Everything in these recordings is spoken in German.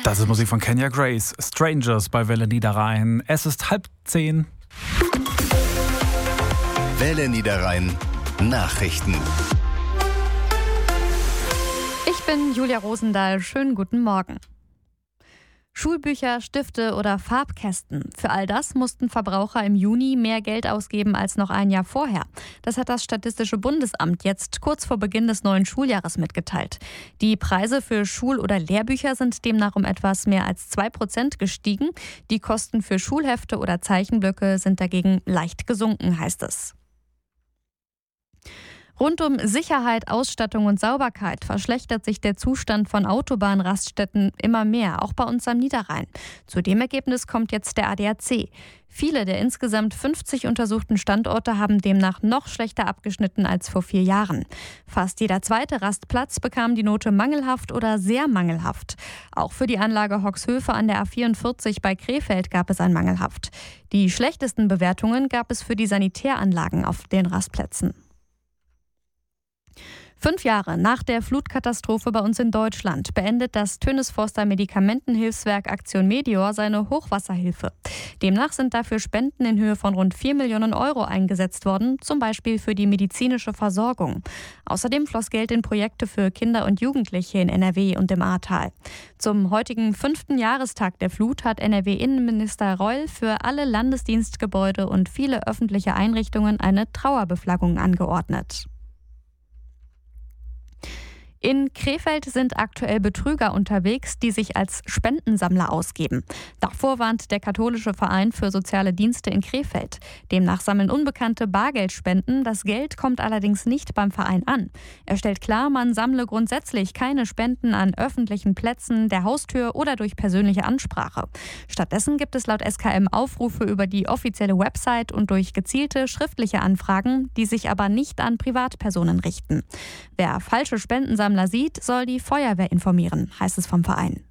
Das ist Musik von Kenya Grace, Strangers bei Welle Niederrhein. Es ist 9:30. Welle Niederrhein Nachrichten. Ich bin Julia Rosendahl. Schönen guten Morgen. Schulbücher, Stifte oder Farbkästen. Für all das mussten Verbraucher im Juni mehr Geld ausgeben als noch ein Jahr vorher. Das hat das Statistische Bundesamt jetzt kurz vor Beginn des neuen Schuljahres mitgeteilt. Die Preise für Schul- oder Lehrbücher sind demnach um etwas mehr als 2% gestiegen. Die Kosten für Schulhefte oder Zeichenblöcke sind dagegen leicht gesunken, heißt es. Rund um Sicherheit, Ausstattung und Sauberkeit verschlechtert sich der Zustand von Autobahnraststätten immer mehr, auch bei uns am Niederrhein. Zu dem Ergebnis kommt jetzt der ADAC. Viele der insgesamt 50 untersuchten Standorte haben demnach noch schlechter abgeschnitten als vor 4 Jahren. Fast jeder zweite Rastplatz bekam die Note mangelhaft oder sehr mangelhaft. Auch für die Anlage Hoxhöfe an der A44 bei Krefeld gab es ein mangelhaft. Die schlechtesten Bewertungen gab es für die Sanitäranlagen auf den Rastplätzen. 5 Jahre nach der Flutkatastrophe bei uns in Deutschland beendet das Tönisforster Medikamentenhilfswerk Aktion Meteor seine Hochwasserhilfe. Demnach sind dafür Spenden in Höhe von rund 4 Millionen Euro eingesetzt worden, zum Beispiel für die medizinische Versorgung. Außerdem floss Geld in Projekte für Kinder und Jugendliche in NRW und im Ahrtal. Zum heutigen 5. Jahrestag der Flut hat NRW-Innenminister Reul für alle Landesdienstgebäude und viele öffentliche Einrichtungen eine Trauerbeflaggung angeordnet. In Krefeld sind aktuell Betrüger unterwegs, die sich als Spendensammler ausgeben. Davor warnt der katholische Verein für soziale Dienste in Krefeld. Demnach sammeln Unbekannte Bargeldspenden. Das Geld kommt allerdings nicht beim Verein an. Er stellt klar, man sammle grundsätzlich keine Spenden an öffentlichen Plätzen, der Haustür oder durch persönliche Ansprache. Stattdessen gibt es laut SKM Aufrufe über die offizielle Website und durch gezielte schriftliche Anfragen, die sich aber nicht an Privatpersonen richten. Wer falsche Spendensammler sieht, soll die Feuerwehr informieren, heißt es vom Verein.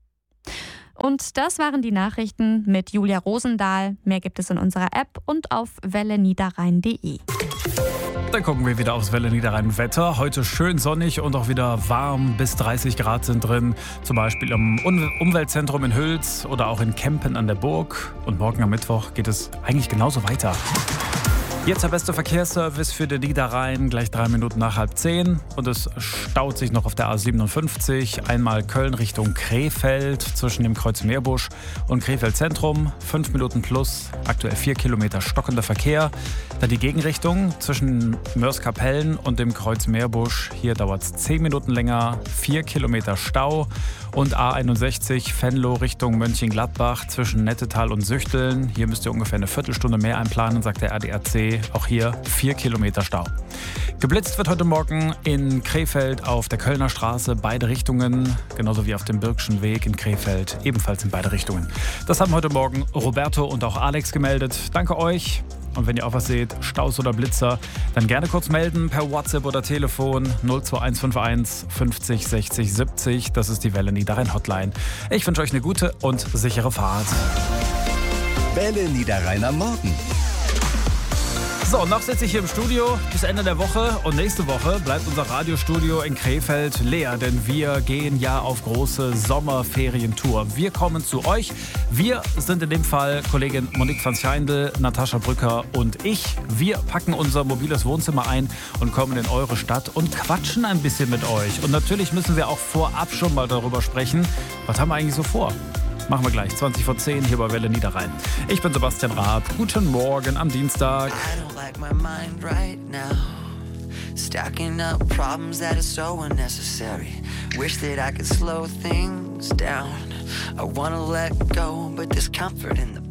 Und das waren die Nachrichten mit Julia Rosendahl. Mehr gibt es in unserer App und auf welleniederrhein.de. Dann gucken wir wieder aufs Welle Niederrhein Wetter. Heute schön sonnig und auch wieder warm. Bis 30 Grad sind drin. Zum Beispiel im Umweltzentrum in Hüls oder auch in Kempen an der Burg. Und morgen am Mittwoch geht es eigentlich genauso weiter. Jetzt der beste Verkehrsservice für den Niederrhein, gleich 3 Minuten nach 9:30. Und es staut sich noch auf der A57. Einmal Köln Richtung Krefeld zwischen dem Kreuz Meerbusch und Krefeld Zentrum. 5 Minuten plus, aktuell 4 Kilometer stockender Verkehr. Dann die Gegenrichtung zwischen Mörs-Kapellen und dem Kreuz Meerbusch. Hier dauert es 10 Minuten länger, 4 Kilometer Stau. Und A61 Venlo Richtung Mönchengladbach zwischen Nettetal und Süchteln. Hier müsst ihr ungefähr eine Viertelstunde mehr einplanen, sagt der ADAC. Auch hier 4 Kilometer Stau. Geblitzt wird heute Morgen in Krefeld auf der Kölner Straße, beide Richtungen, genauso wie auf dem Birkschen Weg in Krefeld, ebenfalls in beide Richtungen. Das haben heute Morgen Roberto und auch Alex gemeldet. Danke euch. Und wenn ihr auch was seht, Staus oder Blitzer, dann gerne kurz melden per WhatsApp oder Telefon 02151 50 60 70. Das ist die Welle Niederrhein Hotline. Ich wünsche euch eine gute und sichere Fahrt. Welle Niederrhein am Morgen. So, noch sitze ich hier im Studio bis Ende der Woche und nächste Woche bleibt unser Radiostudio in Krefeld leer, denn wir gehen ja auf große Sommerferientour. Wir kommen zu euch. Wir sind in dem Fall Kollegin Monique van Scheindl, Natascha Brücker und ich. Wir packen unser mobiles Wohnzimmer ein und kommen in eure Stadt und quatschen ein bisschen mit euch. Und natürlich müssen wir auch vorab schon mal darüber sprechen, was haben wir eigentlich so vor? Machen wir gleich, 20:10 hier bei Welle Niederrhein. Ich bin Sebastian Raab. Guten Morgen am Dienstag. I don't like my mind right now. Stacking up problems that are so unnecessary. Wish that I could slow things down. I wanna let go, but there's comfort in the